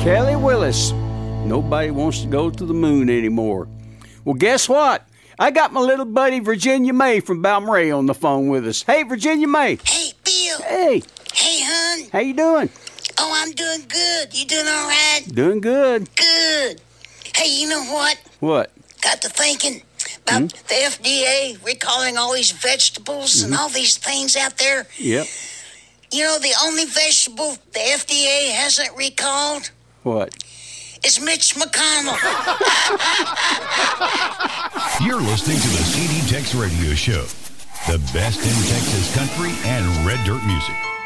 Kelly Willis. Nobody wants to go to the moon anymore. Well, guess what? I got my little buddy Virginia May from Balmorhea on the phone with us. Hey, Virginia May. Hey, Bill. Hey. Hey, hon. How you doing? Oh, I'm doing good. You doing all right? Doing good. Good. Hey, you know what? What? Got to thinking about the FDA recalling all these vegetables and all these things out there. Yep. You know, the only vegetable the FDA hasn't recalled What? is Mitch McConnell. You're listening to the CD Tex Radio Show, the best in Texas country and red dirt music.